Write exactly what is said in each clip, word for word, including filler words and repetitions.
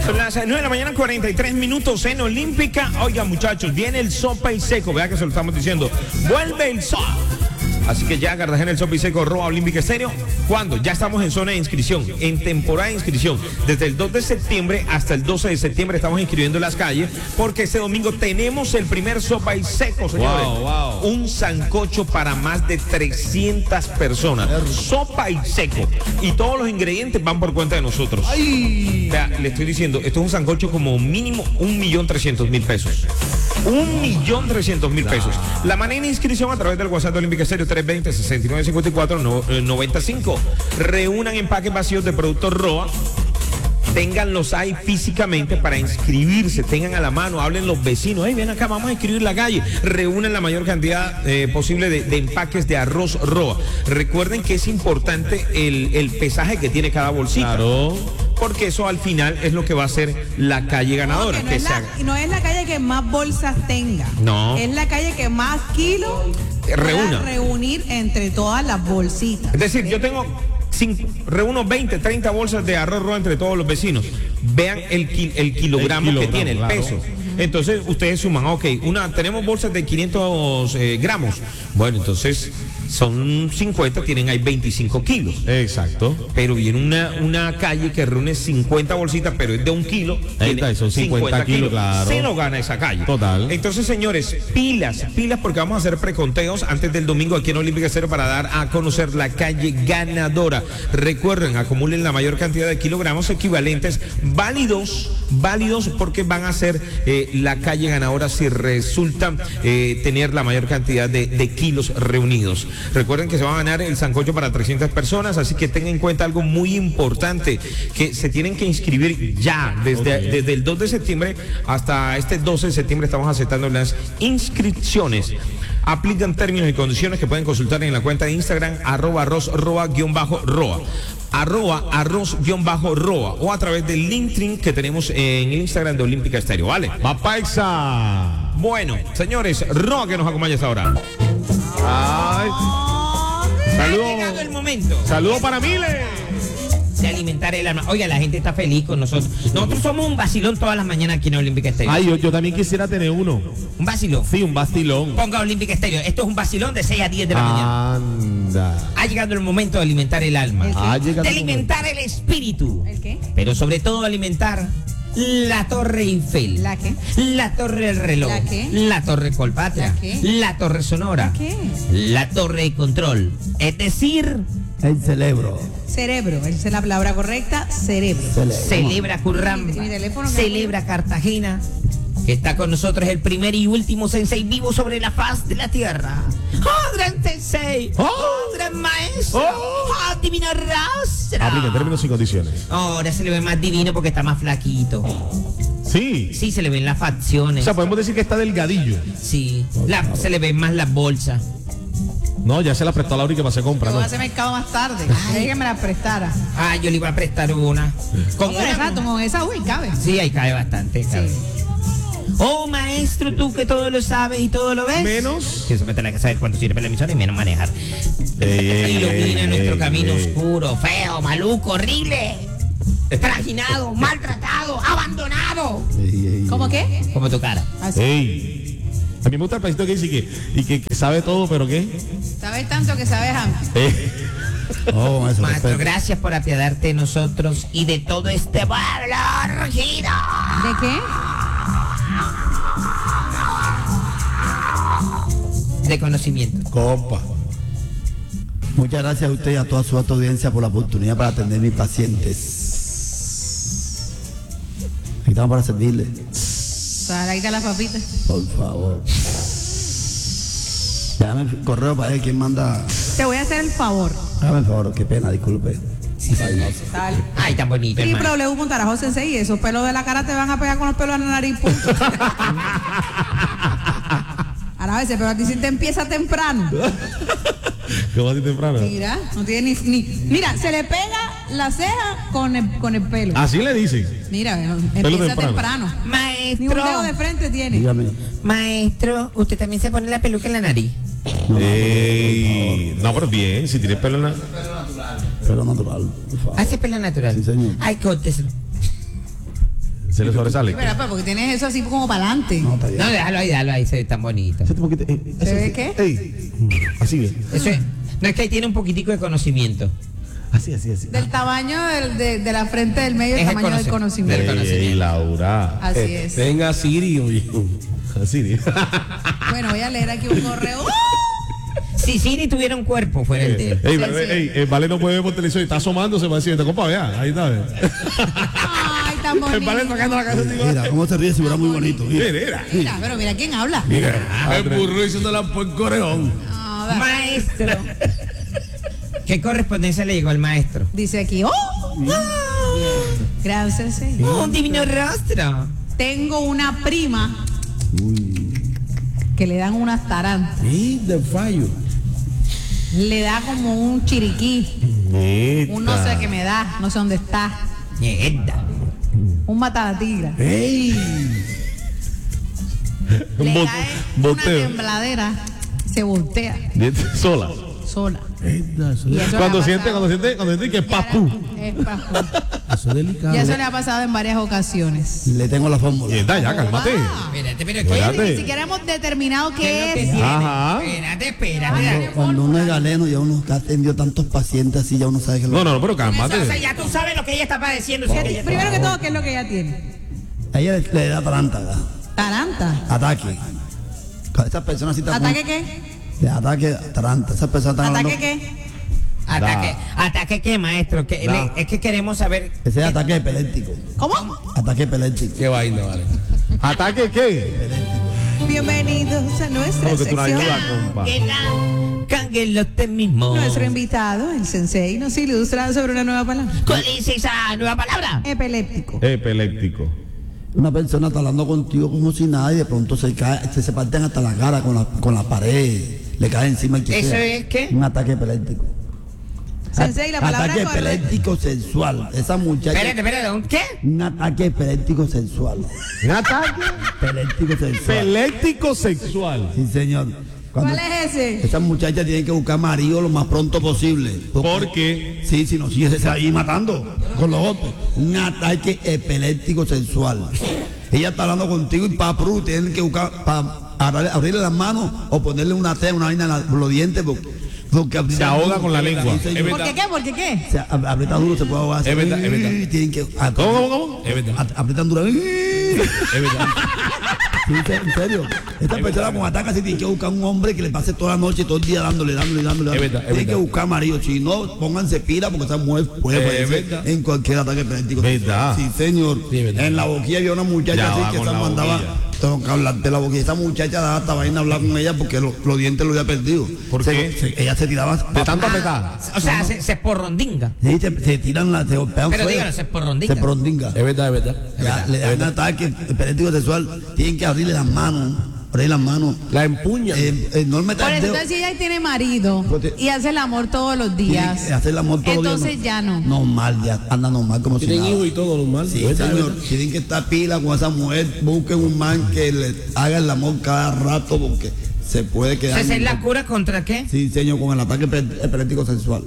Son las nueve de la mañana, cuarenta y tres minutos en Olímpica. Oiga, muchachos, viene el Sopa y Seco. Vea que se lo estamos diciendo. Vuelve el Sopa. Así que ya Cartagena, el Sopa y Seco, Roa Olímpica Estéreo. ¿Cuándo? Ya estamos en zona de inscripción, en temporada de inscripción. Desde el dos de septiembre hasta el doce de septiembre estamos inscribiendo en las calles, porque este domingo tenemos el primer Sopa y Seco, señores. Wow, wow. Un sancocho para más de trescientas personas. Sopa y Seco. Y todos los ingredientes van por cuenta de nosotros. ¡Ay! Vea, le estoy diciendo, esto es un sancocho como mínimo un millón trescientos mil pesos. Un millón trescientos mil pesos. La manera de inscripción a través del WhatsApp de Olímpica Estéreo tres veinte, sesenta y nueve cincuenta y cuatro, noventa y cinco. Reúnan empaques vacíos de productos Roa. Ténganlos ahí físicamente para inscribirse, tengan a la mano, hablen los vecinos, hey, ven acá, vamos a inscribir la calle, reúnen la mayor cantidad eh, posible de, de empaques de arroz Roa. Recuerden que es importante el, el pesaje que tiene cada bolsita. Claro. Porque eso al final es lo que va a ser la calle ganadora. No, no, que es se la, haga. no es la calle que más bolsas tenga. No. Es la calle que más kilos Reúna. pueda reunir entre todas las bolsitas. Es decir, yo tengo cinco, reúno veinte, treinta bolsas de arroz Roa entre todos los vecinos. Vean el, ki, el kilogramo el que kilogramo, tiene, el claro. peso. Entonces ustedes suman, ok, una, tenemos bolsas de quinientos eh, gramos. Bueno, entonces son cincuenta, tienen ahí veinticinco kilos. Exacto. Pero viene una, una calle que reúne cincuenta bolsitas, pero es de un kilo. Ahí tiene está, son cincuenta kilos, claro. Se lo gana esa calle. Total. Entonces, señores, pilas, pilas, porque vamos a hacer preconteos antes del domingo aquí en Olímpica Estéreo para dar a conocer la calle ganadora. Recuerden, acumulen la mayor cantidad de kilogramos equivalentes, válidos, válidos, porque van a ser eh, la calle ganadora si resultan eh, tener la mayor cantidad de, de kilos reunidos. Recuerden que se va a ganar el sancocho para trescientas personas, así que tengan en cuenta algo muy importante, que se tienen que inscribir ya, desde, Okay. desde el dos de septiembre hasta este doce de septiembre estamos aceptando las inscripciones. Aplican términos y condiciones que pueden consultar en la cuenta de Instagram, arroba arroz roa guión bajo roa. Arroba arroz guión bajo roa, o a través del LinkedIn que tenemos en el Instagram de Olímpica Estéreo, ¿vale? Va paisa. Bueno, señores, Roa que nos acompaña esta hora. Ay. Ha llegado el momento Saludos para Miles. de alimentar el alma. Oiga, la gente está feliz con nosotros. Nosotros somos un vacilón todas las mañanas aquí en Olímpica Estéreo. Ay, yo, yo también quisiera tener uno. Un vacilón. Sí, un bastilón. Ponga Olímpica Estéreo. Esto es un vacilón de seis a diez de la mañana. Anda. Ha llegado el momento de alimentar el alma. Ha llegado De el alimentar el espíritu. ¿El qué? Pero sobre todo alimentar la Torre Eiffel. ¿La qué? La Torre del Reloj. ¿La qué? La Torre Colpatria. ¿La qué? La Torre Sonora. ¿La qué? La Torre de Control. Es decir, El cerebro. Cerebro, esa es la palabra correcta, cerebro. celebra Curramba. ¿Y mi teléfono qué? Celebra Cartagena. Que está con nosotros el primer y último sensei vivo sobre la faz de la tierra. ¡Oh, gran sensei! ¡Oh, gran maestro! ¡Oh, divina raza! Aplica términos y condiciones. Ahora se le ve más divino porque está más flaquito. Sí. Sí, se le ven las O facciones. sea, podemos decir que está delgadillo. Sí, la- se le ven más las bolsas. No, ya se la prestó a Laura y que pasé compra, Yo ¿no? voy a hacer mercado más tarde. Dije que me la prestara. Ah, yo le iba a prestar una. Con Pero una. exacto, con esa uy, cabe. Sí, ahí cae bastante. Cabe. Sí. Oh, maestro, tú que todo lo sabes y todo lo ves. Menos. Que eso me tenés que saber cuánto sirve la emisora y menos manejar. Ey, ey, Ilumina ey, nuestro ey, camino ey. oscuro, feo, maluco, horrible. Trajinado, maltratado, abandonado. Ey, ey, ¿Cómo ey. qué? Como tu cara. Así. Ey. A mí me gusta el paisito que dice que, y que, que sabe todo, pero ¿qué? Sabes tanto que sabes a mí. Eh. Oh, maestro, Maestro, respeto. gracias por apiadarte de nosotros y de todo este pueblo rugido. ¿De qué? De conocimiento. Compa. Muchas gracias a usted y a toda su alta audiencia por la oportunidad para atender mis pacientes. Aquí estamos para servirle. Saladita las papitas. Por favor. Dame el correo para ver quién manda. Te voy a hacer el favor. Dame el favor, qué pena, disculpe. Ay, no sé. Dale. Ay, tan bonito, hermano. Triple W punto arajo sensei y esos pelos de la cara te van a pegar con los pelos de la nariz. Punto. Ahora a veces, pero a ti sí te empieza temprano. ¿Cómo así temprano? Mira, no tiene ni, ni- Mira, se le pega la ceja con el, con el pelo. Así le dicen. Mira, Pelo empieza temprano. temprano. Ni un Maestro, dedo de frente tiene. Dígame. maestro, ¿usted también se pone la peluca en la nariz? Ey. No, pero bien, si tiene pelo en la... Pelo natural, por favor. ¿Hace pelo natural? Sí, señor. Ay, cónteselo. Se le sobresale. Espera, pero porque tienes eso así como para adelante. No, está bien. No, déjalo ahí, déjalo ahí, se ve tan bonito. Ese tipo que te- eh, ¿Se ese- ve qué? Ey, así bien. Eso es, no es que ahí tiene un poquitico de conocimiento. Así, así, así. Del tamaño del- de, de la frente del medio, el Es el tamaño del conoci- conocimiento. del Ey, conocimiento. ey, Laura. Así Eh, es. Venga, Siri, oye. A Siri. Bueno, voy a leer aquí un correo. Si Siri tuviera un cuerpo, fuera el de él. Ey, Sí, vale, sí. ey, eh, vale no puede ver por televisión y está asomándose para decirte, compa, vea, ahí está. ve. Ay, tan bonito. El vale sacando la casa así, va. Mira, cómo se ríe si fuera muy bonito. Mira. Mira, mira. Mira, pero mira quién habla. El burro diciendo la por coreón. A ver, Maestro. ¿Qué correspondencia le llegó al maestro? dice aquí, ¡oh! Gracias, sí. Oh, un divino rostro. Tengo una prima que le dan unas tarantas. Y de fallo. Le da como un chiriquí. Un no sé qué me da, no sé dónde está. Mierda. Un matadatigre. ¡Ey! Le Bot- cae una boteo. tembladera, se voltea Sola. sola. Esta, eso Y eso le Cuando ha siente, pasado. cuando siente, cuando siente que es papú. Es papú. Eso es delicado. Y eso le ha pasado en varias ocasiones. Le tengo la fórmula. Está, ya, cálmate. Ah. Espérate, pero Oye, ¿qué? Espérate. ni siquiera hemos determinado ¿Qué qué es lo que es. tiene? Ajá. Espérate, espérate. Cuando uno es galeno, ya uno ha atendido tantos pacientes así, ya uno sabe que lo. No, no, no, pero O sea, cálmate. ya tú sabes lo que ella está padeciendo. ¿Qué- ¿sí? Ella- Primero que todo, ¿qué es lo que ella tiene? A ella le, le da taranta, ¿verdad? Taranta. Ataque. Cuando esas personas así están. ¿Ataque qué? De ataque, taranta. Esas personas están ¿Ataque hablando. qué? ¿Ataque? ¿Ataque qué, maestro? ¿Qué- Da. le- es que queremos saber. Ese es ataque epiléptico. ¿Cómo? Ataque epiléptico. Qué vaina, vale. ¿Ataque qué? Bienvenidos a nuestra Como que tú no sección. ayudas, compa. Que la canguen usted mismo. Nuestro invitado, el sensei, nos ilustra sobre una nueva palabra. ¿Cuál es esa nueva palabra? Epiléptico. Epiléptico. Una persona está hablando contigo como si nada y de pronto se cae, se, se parten hasta la cara con la, con la pared, le cae encima el que ¿Eso sea. es qué? Un ataque epiléptico. Sensei, la palabra Ataque correcta. epiléptico sexual. Esa muchacha. Espérate, espérate, ¿un qué? Un ataque epiléptico sexual. ¿Un ataque? Epiléptico sexual. Epiléptico sexual. Sí, señor. Cuando ¿Cuál es ese? Esa muchacha tiene que buscar marido lo más pronto posible. ¿Por qué? Sí, si no, sigue se ahí matando con los otros. Un ataque epiléptico sexual. Ella está hablando contigo y para Pru tienen que buscar para abrirle las manos o ponerle una T, una vaina en la- por los dientes porque, porque Se ahoga con la lengua. Sí, señor. Es ¿Por qué qué? ¿Por qué qué? O sea, ab- aprieta duro, se puede ahogar. Es verdad, es verdad. Y tienen que. a- ¿Cómo, cómo, cómo? Es verdad. a- Aprietan duro. Sí, Es verdad. en serio. Esta persona con ataque así tiene que buscar un hombre que le pase toda la noche, todo el día dándole, dándole, dándole. Es verdad, es Tiene que verdad. buscar marido. Si no, pónganse pila porque esa mujer puede Es fallecer verdad. en cualquier ataque epiléptico. Verdad. Sí, señor. Sí, verdad. En la boquilla había una muchacha Ya así va que con esa la mandaba. boquilla. Tengo que hablar de la boquilla. Esa muchacha daba hasta vaina a hablar con ella porque los, los dientes los había perdido. ¿Por Se- qué? se- ella se tiraba. De tanto apretar. O sea, se, se porrondinga. Sí, se, se tiran la, se golpean Pero fuera. dígalo, se porrondinga. Se porrondinga. Es verdad, es verdad. Ya, le dan ataque epiléptico sexual, tienen que abrirle las manos, abrir las manos. La empuña. Eh, eh, no le metan Por el eso, dedo. entonces, si ella tiene marido Porque- y hace el amor todos los Tiene días, que hacer el amor todos los días, entonces ya no. Normal, ya anda normal como si Tienen nada. hijos y todo normal. Sí, Es verdad, señor, es verdad. tienen que estar pila con esa mujer, busquen un man que le haga el amor cada rato porque se puede quedar. ¿Esa es la cura contra qué? Sí, señor, con el ataque epi- epiléptico sexual.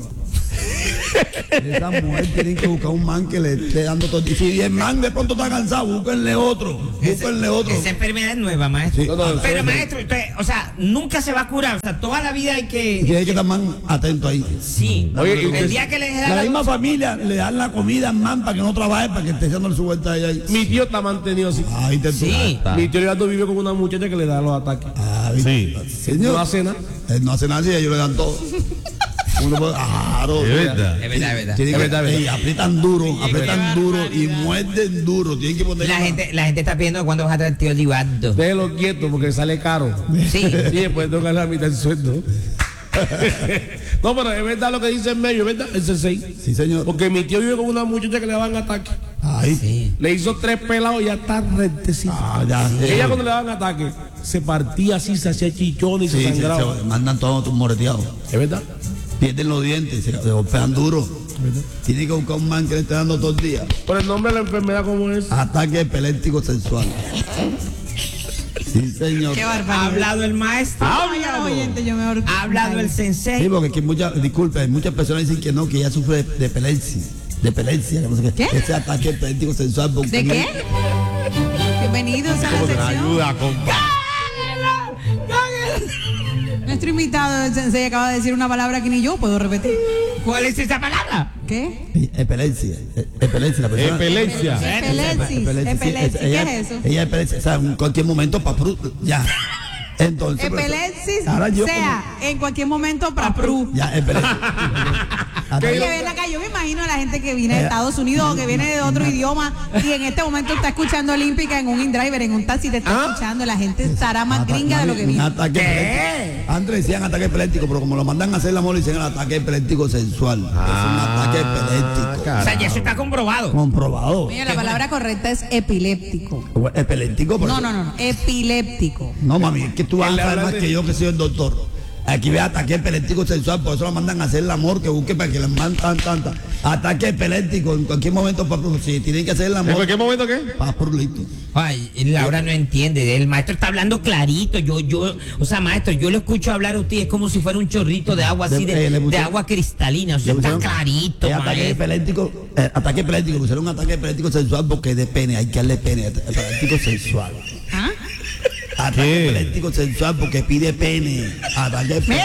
Esa mujer tienen que buscar un man que le esté dando todo. Y si el man de pronto está cansado, búsquenle otro. Búsquenle otro. Esa enfermedad es nueva, maestro. Sí. No, no, Pero sí, maestro, usted, o sea, nunca se va a curar. O sea, toda la vida hay Y que. tiene que estar man atento ahí. Sí. Oye, y el usted- día que les da La la misma familia le dan la comida al man para que no trabaje, para que esté echándole su vuelta a ella. ahí. Mi tío está mantenido así. Ahí te Sí. Mi tío Leonardo vive con una muchacha que le da los ataques. Ah, Sí. señor. No hace nada. Él no hace nada si ellos le dan todo. Uno puede, claro. Es verdad. Es verdad, es verdad. Tiene Es que- verdad, es ey, verdad. aprietan duro, aprietan qué duro y barbaridad. muerden duro. Tienen que poner La gente, la gente está pidiendo cuándo vas a traer el tío Libardo. Déjelo quieto porque sale caro. Sí. Y después toca la mitad del sueldo. No, pero es verdad lo que dice en medio, es verdad, el sensei. Sí, señor. Porque mi tío vive con una muchacha que le daban ataque. Ahí. Sí. Le hizo tres pelados y ya está rentecita. Ah, ya. Ella cuando le daban ataque se partía así, se hacía chichón y Sí, se sí, sangraba. se mandan todos moreteados. ¿Es verdad? Pierden los dientes, se, se golpean duro. Tienen que buscar un man que le esté dando todo el día. Por el nombre de la enfermedad, ¿cómo es? Ataque epiléptico sexual. Sí, señor. Qué Ha barbaridad. hablado el maestro. Ay, a los oyentes, yo mejor- Ha hablado el Sí, sensei. porque aquí muchas, disculpe, muchas personas dicen que no, que ella sufre de, de epilepsia. De epilepsia, que no sé qué. ¿Qué? Ese ataque epiléptico sexual. porque ¿De aquí- qué? Bienvenidos a la ¿Cómo te sección. ayuda, compa? Nuestro invitado, el sensei, acaba de decir una palabra que ni yo puedo repetir. ¿Cuál es esa palabra? ¿Qué? Epilepsia. Epilepsia, la persona. Epilepsia. Epilepsis. Epilepsia, sí, Epilepsis. ella- ¿Qué es eso? Ella epilepsia, o sea, en cualquier momento, pa, pru, ya. Entonces, por eso- Epilepsis, ahora yo sea, en cualquier momento, para Pru. como- ya, epilepsia. Hasta Oye, yo- ven acá, yo me imagino a la gente que viene de Eh, Estados Unidos o que viene de otro idioma y en este momento está escuchando Olímpica en un InDriver, en un taxi, te está ¿Ah? escuchando. La gente estará más Ata- gringa de lo que un viene. ataque epiléptico. Antes decían ataque epiléptico, pero como lo mandan a hacer el amor, dicen el ataque epiléptico sexual. es un ataque epiléptico. O sea, ya eso está comprobado. Comprobado. Mira, la palabra correcta es epiléptico. Epiléptico, por No, eso- no, no, no, epiléptico. No, mami, es que tú vas a Él saber habla más de- que yo que soy el doctor. Aquí ve ataque epiléptico sexual, por eso lo mandan a hacer el amor, que busque para que le mandan tan, tanta. Ataque epiléptico, en cualquier momento, pa, si tienen que hacer el ¿En amor, cualquier momento qué? pa, por listo. Ay, Laura no entiende. El maestro está hablando clarito. Yo, yo, o sea, maestro, yo lo escucho hablar a usted. Es como si fuera un chorrito de agua así, De- de, eh, le de pusieron- agua cristalina. O sea, Le está pusieron- clarito, eh, ataque maestro. epiléptico, eh, ataque epiléptico, pusieron un ataque epiléptico sexual porque es de pene, hay que darle pene, epiléptico sexual. ¿Ah? Ataque ¿Qué? epiléptico sexual porque pide pene. Ataque pene.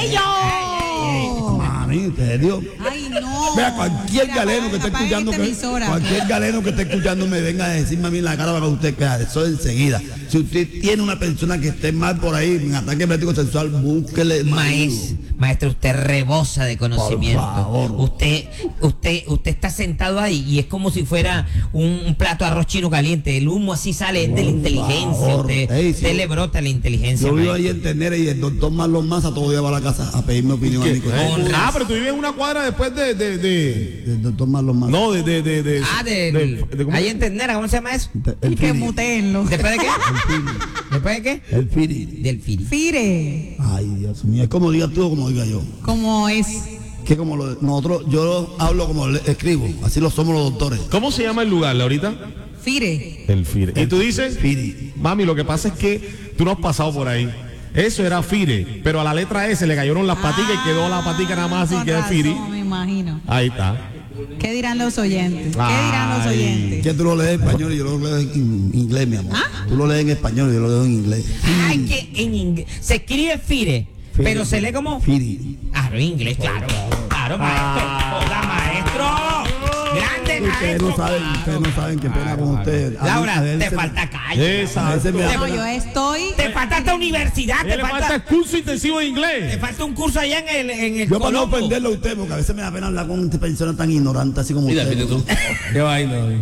¡Bello! Mami, ¿en serio? Ay, no. Vea, cualquier Mira, galeno que esté apaguen escuchando, esta que, emisora. cualquier galeno que esté escuchando me venga a decirme a mí en la cara para que usted quede. Eso enseguida. Si usted tiene una persona que esté mal por ahí, en ataque epiléptico sexual, búsquele. Maestro, maestro, usted rebosa de conocimiento. Por favor. Usted, usted, usted está sentado ahí y es como si fuera un, un plato de arroz chino caliente. El humo así sale, es de la inteligencia. favor. Usted, Ey, usted sí. le brota la inteligencia. Yo vivo maestro. ahí en Tenere y el doctor Marlon Massa todo día va a la casa a pedirme opinión a mí. con- Con Ah, razón. pero tú vives en una cuadra después de. de, de- El doctor Marlon Massa. no, de. de, de, de Ah, del, de- de- ¿cómo? ahí en Ternera, ¿cómo se llama eso? El Y que Firi. mutéenlo. ¿Después de qué? ¿Después de qué? El Firi. Del Firi. Fire, Ay, Dios mío. Es como digas tú o como diga yo. como es. Que como lo- nosotros, yo hablo como le- escribo. Así lo somos los doctores. ¿Cómo se llama el lugar, Laurita? Fire. El Fire. ¿Y tú dices? Firi. Mami, lo que pasa es que tú no has pasado por ahí. Eso era Fire, pero a la letra S le cayeron las paticas y quedó la patica nada más y Con queda razón, Firi. me imagino. Ahí está. ¿Qué dirán los oyentes? ¿Qué dirán los Ay. oyentes? Que tú lo lees en español y yo lo leo en inglés, mi amor. ¿Ah? Tú lo lees en español y yo lo leo en inglés. Ay, que en inglés. Se escribe Fire, Firi. pero se lee como. Firi. Ah, en inglés, claro. Claro, maestro. Hola, maestro. Grande, Ustedes maestro. no saben, ustedes no saben qué pena con ustedes. A mí- Laura, a veces te me- falta calle. Esa. a veces me da No, pena. yo estoy. Te falta esta universidad, Le te falta falta, el curso intensivo de te inglés. falta un curso allá en el, en el Yo para no Colombo. ofenderlo a usted, porque a veces me da pena hablar con personas tan ignorantes así como usted. Qué vaina, güey.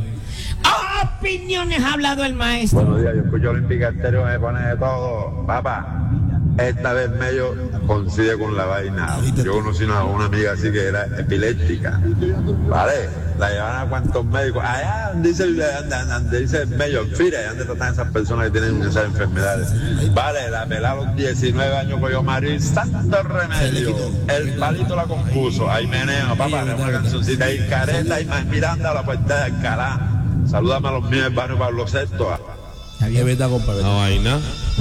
Opiniones ha hablado el maestro. Buenos días, yo escucho Olímpica Estéreo, me pone de todo. Papá, esta vez medio coincide con la vaina. Yo conocí una, una amiga así que era epiléptica. ¿Vale? La llevaban a cuantos médicos. Allá donde dice el, donde, donde dice el medio, fire, donde tratan esas personas que tienen esas enfermedades. Vale, la pelada a los diecinueve años cogió María santo remedio. El palito la compuso. Ahí meneo, papá, es una cancioncita ahí, careta y más Miranda a la puerta de Alcalá. Salúdame a los míos del barrio Pablo sexto. Es verdad, compa. La vaina.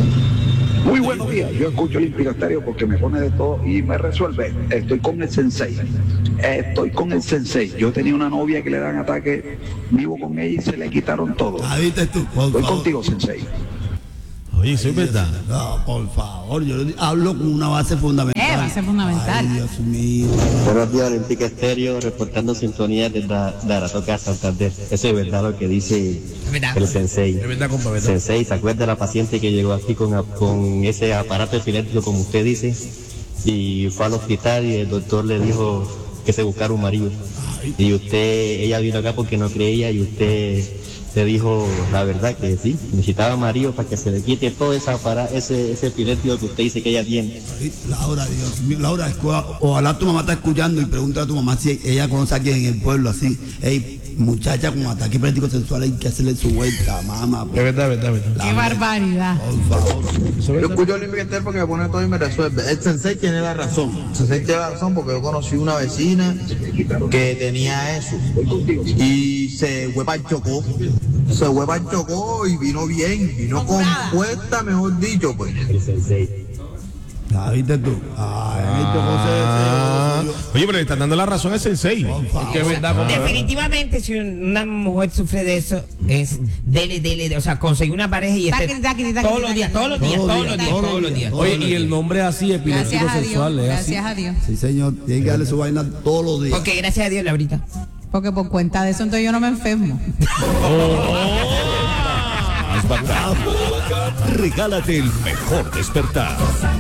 Muy buenos días, yo escucho Olímpica Estéreo porque me pone de todo y me resuelve. Estoy con el sensei, estoy con el sensei. Yo tenía una novia que le dan ataque, vivo con ella y se le quitaron todo. Ah, ¿viste tú? Por Estoy favor. contigo, sensei. Oye, eso es verdad. No, por favor, yo hablo con una base fundamental. Eh, base fundamental. Ay, Dios mío. Buenos días, Olímpica Estéreo, reportando sintonía desde Aratoca, Santander. Eso es verdad lo que dice Es verdad. el sensei. Es verdad, compa, verdad. Sensei, ¿se acuerda de la paciente que llegó aquí con, con ese aparato epiléptico, como usted dice? Y fue al hospital y el doctor le dijo que se buscara un marido. Y usted, ella vino acá porque no creía y usted le dijo la verdad que sí, necesitaba marido para que se le quite todo esa para ese, ese epiléptico que usted dice que ella tiene. Ay, Laura, Dios mío, Laura, escu- ojalá tu mamá está escuchando y pregunta a tu mamá si ella conoce a alguien en el pueblo así. Ey, muchacha con ataque epiléptico sexual, hay que hacerle su vuelta, mamá. Es verdad, es verdad, es verdad. Qué barbaridad. Por favor. Eso Yo es verdad. escucho Olímpica Estéreo porque me pone todo y me resuelve. El sensei tiene la razón. El sensei tiene la razón porque yo conocí una vecina que tenía eso. Y se fue para el Chocó. Se fue para el Chocó y vino bien. Vino Comprada. compuesta, mejor dicho, pues. El sensei. Ah, ¿viste tú? Ah, Ah, José, oye, pero le están dando la razón al sensei. Es que es verdad, compadre. Definitivamente, si una mujer sufre de eso, es dele, dele, de- o sea, conseguir una pareja y esté Taquiri, taquiri, taquiri, todos los días, todos los días, todos los días, todos los días. Oye, y el nombre es así, epiléptico Gracias a Dios, sexual, es así. gracias a Dios. Sí, señor, tiene que darle su vaina todos los días. Porque gracias a Dios, Laurita. Porque por cuenta de eso entonces yo no me enfermo. Más bacán. Regálate el mejor despertar.